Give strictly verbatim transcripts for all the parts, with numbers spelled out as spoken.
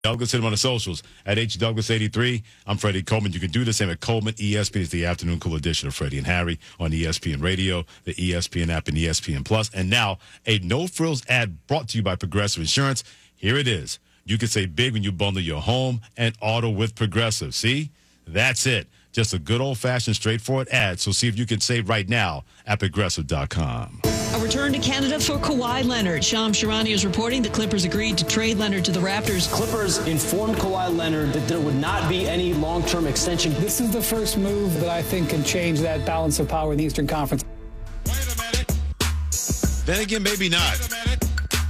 Douglas, hit him on the socials at H Douglas eighty-three. I'm Freddie Coleman. You can do the same at Coleman E S P N. It's the afternoon cool edition of Freddie and Harry on E S P N Radio, the E S P N app, and E S P N Plus. And now, a no-frills ad brought to you by Progressive Insurance. Here it is. You can save big when you bundle your home and auto with Progressive. See? That's it. Just a good old-fashioned, straightforward ad. So see if you can save right now at Progressive dot com. A return to Canada for Kawhi Leonard. Shams Charania is reporting the Clippers agreed to trade Leonard to the Raptors. Clippers informed Kawhi Leonard that there would not be any long-term extension. This is the first move that I think can change that balance of power in the Eastern Conference. Wait a minute. Then again, maybe not. Wait a minute.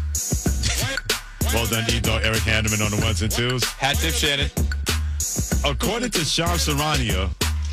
Wait, well done, E-Dog, Eric Handerman on the ones and twos. Hat tip, Shannon. According to Shams Charania,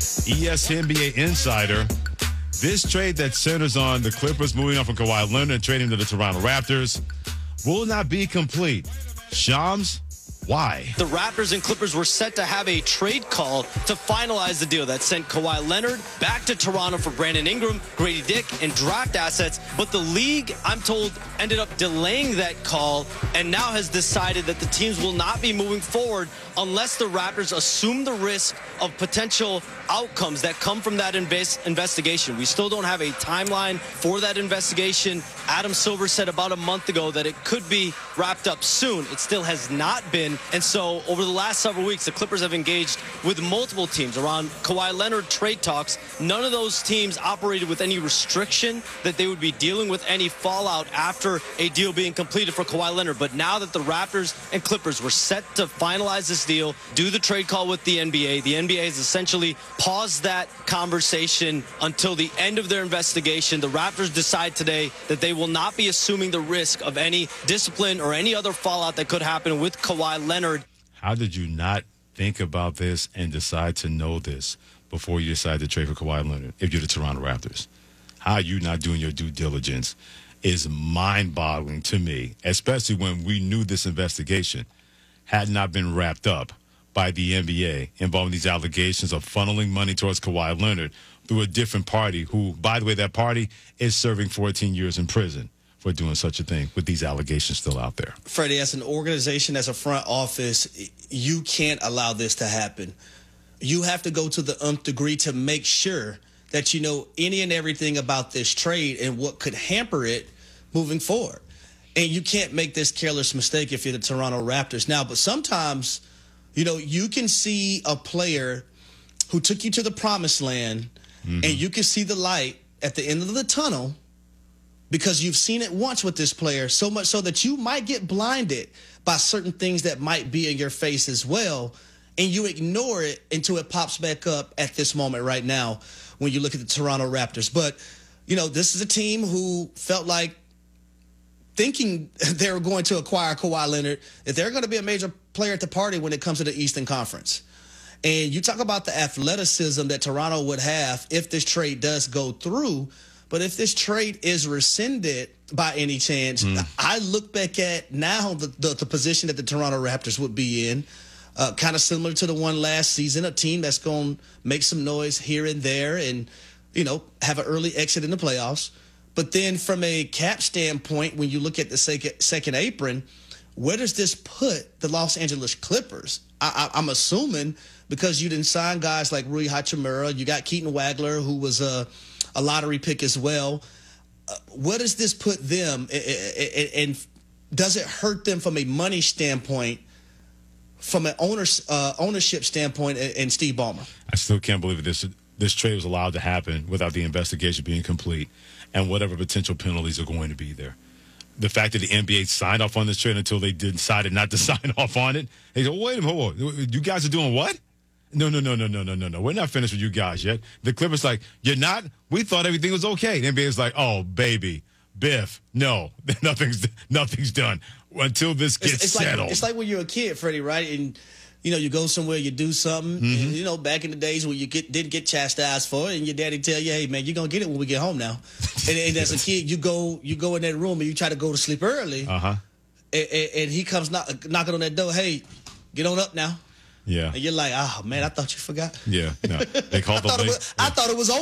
E S P N N B A insider, this trade that centers on the Clippers moving on from Kawhi Leonard and trading to the Toronto Raptors will not be complete. Shams, why? The Raptors and Clippers were set to have a trade call to finalize the deal that sent Kawhi Leonard back to Toronto for Brandon Ingram, Grady Dick, and draft assets. But the league, I'm told, ended up delaying that call and now has decided that the teams will not be moving forward unless the Raptors assume the risk of potential outcomes that come from that invest investigation. We still don't have a timeline for that investigation. Adam Silver said about a month ago that it could be wrapped up soon. It still has not been. And so over the last several weeks, the Clippers have engaged with multiple teams around Kawhi Leonard trade talks. None of those teams operated with any restriction that they would be dealing with any fallout after a deal being completed for Kawhi Leonard. But now that the Raptors and Clippers were set to finalize this deal, do the trade call with the N B A, the N B A has essentially paused that conversation until the end of their investigation. The Raptors decide today that they will not be assuming the risk of any discipline or any other fallout that could happen with Kawhi Leonard. How did you not think about this and decide to know this before you decided to trade for Kawhi Leonard if you're the Toronto Raptors? How are you not doing your due diligence is mind-boggling to me, especially when we knew this investigation had not been wrapped up by the N B A involving these allegations of funneling money towards Kawhi Leonard through a different party who, by the way, that party is serving fourteen years in prison for doing such a thing with these allegations still out there. Freddie, as an organization, as a front office, you can't allow this to happen. You have to go to the nth degree to make sure that you know any and everything about this trade and what could hamper it moving forward. And you can't make this careless mistake if you're the Toronto Raptors now. But sometimes, you know, you can see a player who took you to the promised land, mm-hmm. and you can see the light at the end of the tunnel because you've seen it once with this player, so much so that you might get blinded by certain things that might be in your face as well, and you ignore it until it pops back up at this moment right now when you look at the Toronto Raptors. But, you know, this is a team who felt like thinking they were going to acquire Kawhi Leonard, that they're going to be a major player at the party when it comes to the Eastern Conference. And you talk about the athleticism that Toronto would have if this trade does go through. But if this trade is rescinded by any chance, mm. I look back at now the, the, the position that the Toronto Raptors would be in, uh, kind of similar to the one last season, a team that's going to make some noise here and there and, you know, have an early exit in the playoffs. But then from a cap standpoint, when you look at the second, second apron, where does this put the Los Angeles Clippers? I, I, I'm assuming because you didn't sign guys like Rui Hachimura, you got Keaton Wagler, who was a, a lottery pick as well. Uh, where does this put them? And, and does it hurt them from a money standpoint, from an owners, uh, ownership standpoint, and Steve Ballmer? I still can't believe this this trade was allowed to happen without the investigation being complete and whatever potential penalties are going to be there. The fact that the N B A signed off on this trade until they decided not to sign off on it. They go, wait a minute, hold on. You guys are doing what? No, no, no, no, no, no, no, no. We're not finished with you guys yet. The Clippers like, you're not? We thought everything was okay. The N B A's like, oh, baby, Biff, no, nothing's nothing's done until this gets it's, it's settled. Like, it's like when you're a kid, Freddie, right? And, you know, you go somewhere, you do something. Mm-hmm. And, you know, back in the days when you get, didn't get chastised for it, and your daddy tell you, hey, man, you're going to get it when we get home now. and, and as a kid, you go you go in that room and you try to go to sleep early. Uh-huh. And, and, and he comes knock, knocking on that door, hey, get on up now. Yeah. And you're like, oh, man, I thought you forgot. Yeah. No. They called I, the thought was, yeah. I thought it was over.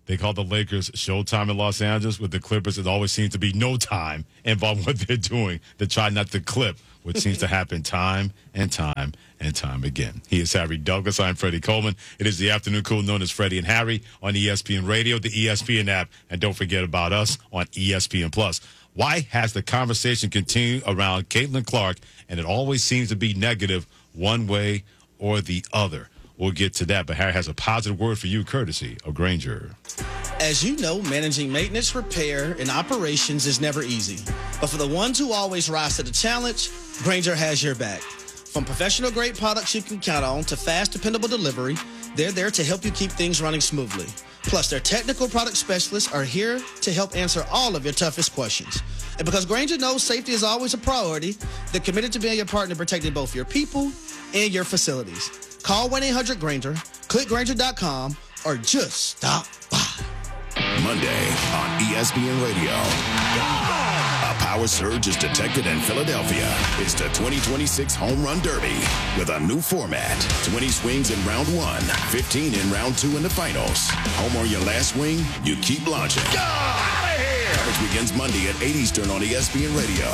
They call the Lakers Showtime in Los Angeles. With the Clippers, it always seems to be no time involved in what they're doing to try not to clip, which seems to happen time and time and time again. He is Harry Douglas. I'm Freddie Coleman. It is the afternoon cool known as Freddie and Harry on E S P N Radio, the E S P N app, and don't forget about us on E S P N Plus. Why has the conversation continued around Caitlin Clark, and it always seems to be negative one way or the other? We'll get to that, but Harry has a positive word for you, courtesy of Grainger. As you know, managing maintenance, repair, and operations is never easy. But for the ones who always rise to the challenge, Grainger has your back. From professional-grade products you can count on to fast, dependable delivery, they're there to help you keep things running smoothly. Plus, their technical product specialists are here to help answer all of your toughest questions. And because Grainger knows safety is always a priority, they're committed to being your partner protecting both your people and your facilities. Call one eight hundred Grainger, click Grainger dot com, or just stop by. Monday on E S P N Radio. A power surge is detected in Philadelphia. It's the twenty twenty-six Home Run Derby with a new format. twenty swings in round one, fifteen in round two in the finals. Home on your last swing, you keep launching. Get out of here! Coverage begins Monday at eight Eastern on E S P N Radio.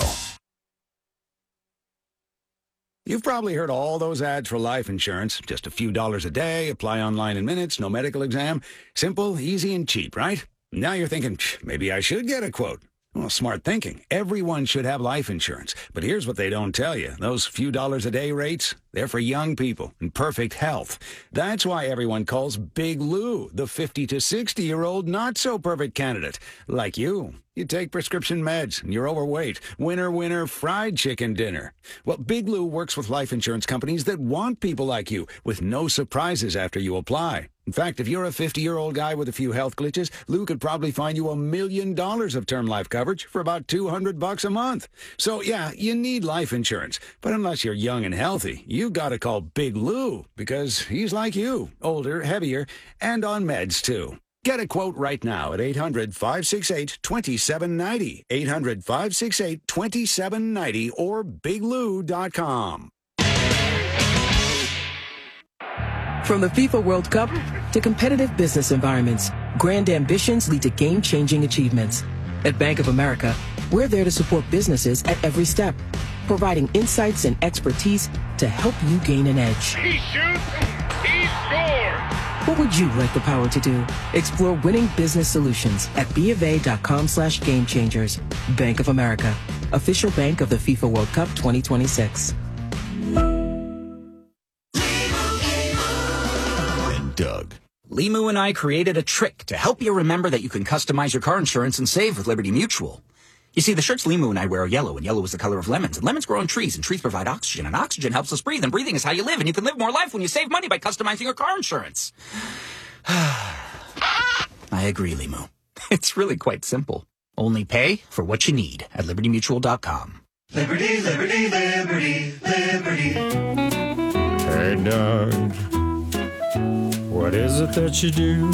You've probably heard all those ads for life insurance. Just a few dollars a day, apply online in minutes, no medical exam. Simple, easy, and cheap, right? Now you're thinking, maybe I should get a quote. Well, smart thinking. Everyone should have life insurance. But here's what they don't tell you. Those few dollars a day rates, they're for young people in perfect health. That's why everyone calls Big Lou the fifty to sixty-year-old not-so-perfect candidate. Like you. You take prescription meds, and you're overweight. Winner, winner, fried chicken dinner. Well, Big Lou works with life insurance companies that want people like you, with no surprises after you apply. In fact, if you're a fifty-year-old guy with a few health glitches, Lou could probably find you a million dollars of term life coverage for about two hundred bucks a month. So, yeah, you need life insurance. But unless you're young and healthy, you gotta call Big Lou, because he's like you, older, heavier, and on meds, too. Get a quote right now at eight hundred, five six eight, two seven nine zero, eight hundred, five six eight, two seven nine zero, or big lou dot com. From the FIFA World Cup to competitive business environments, grand ambitions lead to game-changing achievements. At Bank of America, we're there to support businesses at every step, providing insights and expertise to help you gain an edge. He shoots, he scores! What would you like the power to do? Explore winning business solutions at BofA.com slash game changers. Bank of America, official bank of the FIFA World Cup twenty twenty-six. And Doug. Limu and I created a trick to help you remember that you can customize your car insurance and save with Liberty Mutual. You see, the shirts Limu and I wear are yellow, and yellow is the color of lemons. And lemons grow on trees, and trees provide oxygen, and oxygen helps us breathe, and breathing is how you live, and you can live more life when you save money by customizing your car insurance. I agree, Limu. It's really quite simple. Only pay for what you need at liberty mutual dot com. Liberty, liberty, liberty, liberty. Hey, Doug, what is it that you do?